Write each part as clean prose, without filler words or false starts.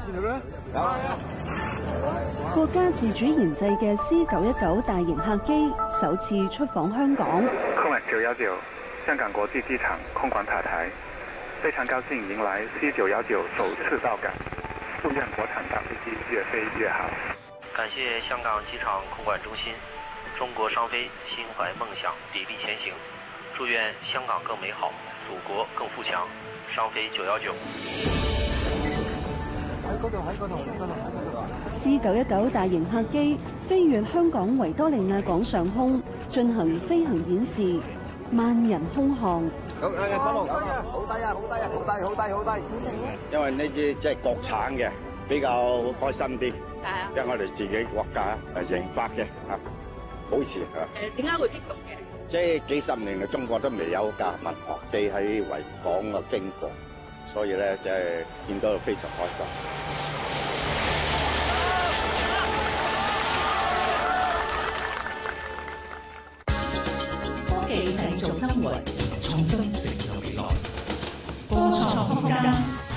國家自主研製嘅 C919大型客機首次出訪香港。 空管919香港國際機場空管塔台，非常高興迎來 C919首次到港，祝願國產大飛機越飛越好。 感謝香港機場空管中心，中國商飛心懷夢想，砥礪前行，祝願香港更美好，祖國更富強。商飛919。 C919大型客機飛越香港維多利亞港上空，進行飛行演示，萬人空巷。 好低啊！好低啊！好低！因為呢支即係國產嘅，比較開心啲。因為我哋自己國家研發嘅好似點解會激動嘅？ 即係幾十年嚟，中國都未有架民航機喺維港嘅經過，所以咧即係見到非常開心。 科技製造生活，創新成就未來。科創空間。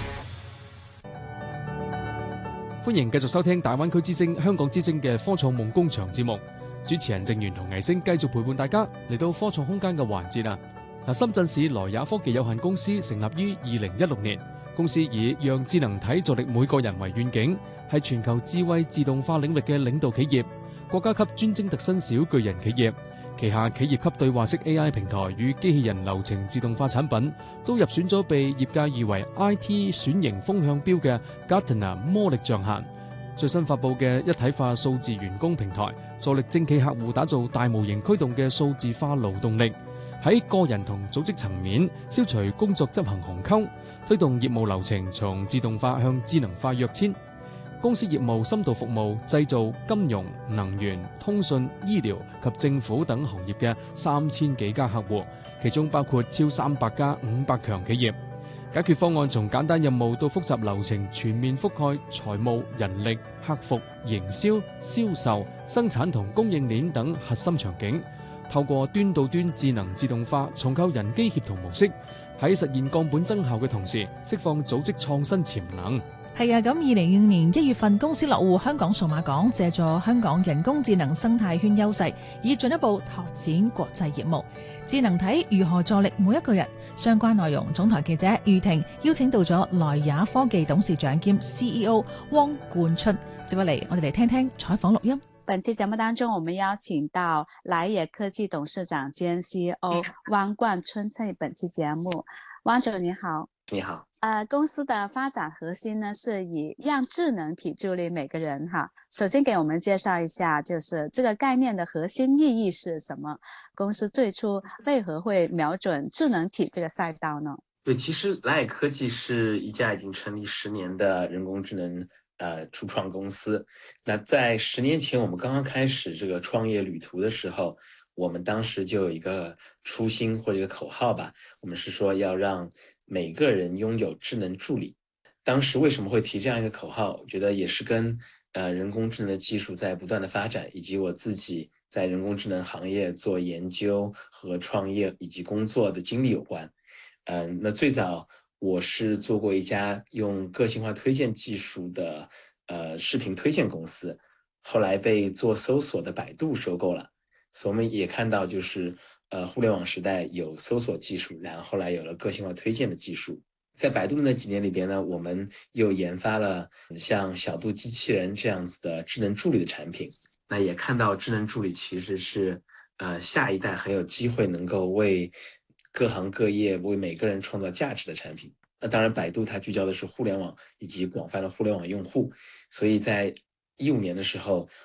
歡迎繼續收聽大灣區之聲、香港之聲嘅科創夢工場節目。主持人鄭源同倪星繼續陪伴大家嚟到科創空間嘅環節啦。深圳市萊雅科技有限公司成立於2016年，公司以讓智能體助力每個人為願景，係全球智慧自動化領域嘅領導企業，國家級專精特新小巨人企業。旗下企業級對話式 AI 平台與機器人流程自動化產品都入選咗被業界譽為 IT 選型風向標嘅 Gartner 魔力象限。最新發佈嘅一體化數字員工平台，助力政企客戶打造大模型驅動嘅數字化勞動力，喺個人同組織層面消除工作執行鴻溝，推動業務流程從自動化向智能化躍遷。公司業務深度服務製造、金融、能源、通訊、醫療及政府等行業嘅3000幾家客戶，其中包括超300家500強企業。解決方案從簡單任務到複雜流程全面覆蓋財務、人力、客服、營銷、銷售、生產同供應鏈等核心場景，透過端到端智能自動化重構人機協同模式，喺實現降本增效嘅同時，釋放組織創新潛能。 係啊，咁2025年1月份，公司落戶香港數碼港，借助香港人工智能生態圈優勢，以進一步拓展國際業務。智能體如何助力每一個人？相關內容，總台記者余婷邀請到咗萊雅科技董事長兼 CEO 汪冠春，接落嚟我哋嚟聽聽採訪錄音。 本期節目當中，我們邀請到萊雅科技董事長兼 CEO 汪冠春參與本期節目。汪總你好。 你好。 公司的發展核心呢，是以讓智能體助力每個人哈。首先給我們介紹一下，就是這個概念的核心意義是什麼？公司最初為何會瞄準智能體這個賽道呢？ 對，其實萊雅科技是一家已經成立10年的人工智能初創公司。那在10年前，我們剛剛開始這個創業旅途的時候，我們當時就有一個初心或者一個口號吧，我們是說要讓每個人擁有智能助理。當時為什麼會提這樣一個口號？我覺得也是跟人工智能的技術在不斷的發展，以及我自己在人工智能行業做研究和創業以及工作的經歷有關。那最早我是做過一家用個性化推薦技術的視頻推薦公司，後來被做搜索的百度收購了。所以我們也看到就是互聯網時代有搜索技術，然後後來有了個性化推薦的技術。在百度那幾年裏邊呢，我們又研發了像小度機器人這樣子的智能助理的產品。那也看到智能助理其實是下一代很有機會能夠為各行各業、為每個人創造價值的產品。那當然百度它聚焦的是互聯網以及廣泛的互聯網用戶，所以在2015年的時候，